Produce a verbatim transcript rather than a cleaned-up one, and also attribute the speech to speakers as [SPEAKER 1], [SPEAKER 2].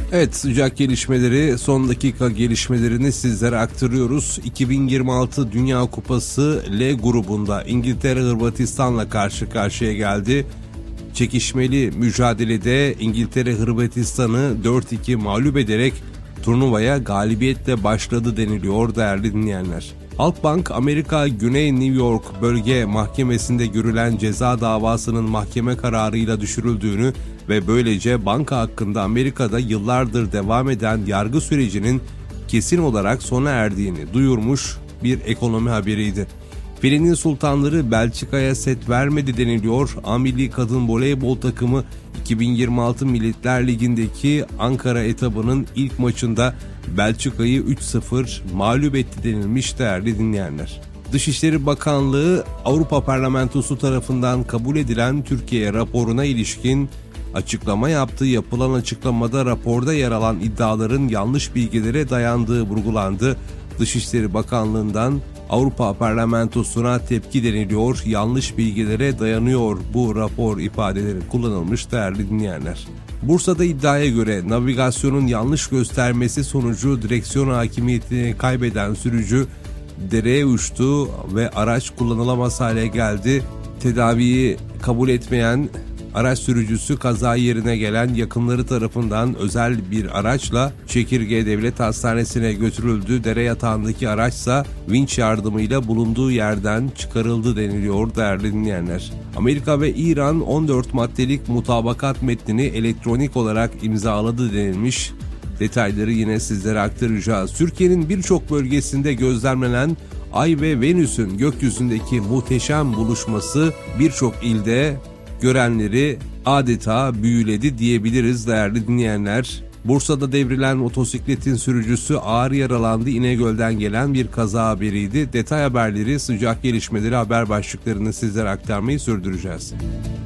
[SPEAKER 1] Evet, sıcak gelişmeleri, son dakika gelişmelerini sizlere aktarıyoruz. iki bin yirmi altı Dünya Kupası L grubunda İngiltere Hırvatistan'la karşı karşıya geldi. Çekişmeli mücadelede İngiltere Hırvatistan'ı dört iki mağlup ederek turnuvaya galibiyetle başladı deniliyor değerli dinleyenler. Halkbank, Amerika Güney New York Bölge Mahkemesi'nde görülen ceza davasının mahkeme kararıyla düşürüldüğünü ve böylece banka hakkında Amerika'da yıllardır devam eden yargı sürecinin kesin olarak sona erdiğini duyurmuş bir ekonomi haberiydi. Filenin sultanları Belçika'ya set vermedi deniliyor. A Milli Kadın Voleybol takımı iki bin yirmi altı Milletler Ligi'ndeki Ankara etabının ilk maçında Belçika'yı üç sıfır mağlup etti denilmiş değerli dinleyenler. Dışişleri Bakanlığı Avrupa Parlamentosu tarafından kabul edilen Türkiye raporuna ilişkin açıklama yaptı. Yapılan açıklamada raporda yer alan iddiaların yanlış bilgilere dayandığı vurgulandı. Dışişleri Bakanlığı'ndan Avrupa Parlamentosu'na tepki deniliyor, yanlış bilgilere dayanıyor bu rapor ifadeleri kullanılmış değerli dinleyenler. Bursa'da iddiaya göre navigasyonun yanlış göstermesi sonucu direksiyon hakimiyetini kaybeden sürücü dereye uçtu ve araç kullanılamaz hale geldi. Tedaviyi kabul etmeyen araç sürücüsü kaza yerine gelen yakınları tarafından özel bir araçla Çekirge Devlet Hastanesi'ne götürüldü. Dere yatağındaki araçsa vinç yardımıyla bulunduğu yerden çıkarıldı deniliyor değerli dinleyenler. Amerika ve İran on dört maddelik mutabakat metnini elektronik olarak imzaladı denilmiş. Detayları yine sizlere aktaracağız. Türkiye'nin birçok bölgesinde gözlemlenen Ay ve Venüs'ün gökyüzündeki muhteşem buluşması birçok ilde görenleri adeta büyüledi diyebiliriz değerli dinleyenler. Bursa'da devrilen motosikletin sürücüsü ağır yaralandı. İnegöl'den gelen bir kaza haberiydi. Detay haberleri, sıcak gelişmeleri, haber başlıklarını sizlere aktarmayı sürdüreceğiz.